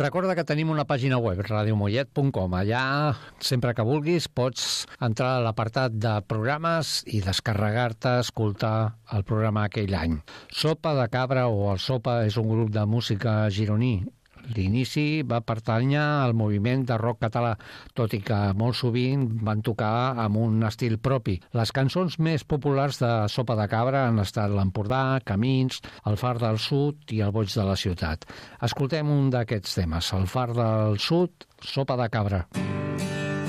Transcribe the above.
Recorda que tenim una pàgina web, radiomollet.com. Allà, sempre que vulguis, pots entrar a l'apartat de programes i descarregar-te, escoltar el programa aquell any. Sopa de Cabra o el Sopa és un grup de música gironí. L'inici va pertànyer al moviment de rock català, tot i que molt sovint van tocar amb un estil propi. Les cançons més populars de Sopa de Cabra han estat l'Empordà, Camins, el Far del Sud i el Boig de la Ciutat. Escoltem un d'aquests temes, el Far del Sud, Sopa de Cabra.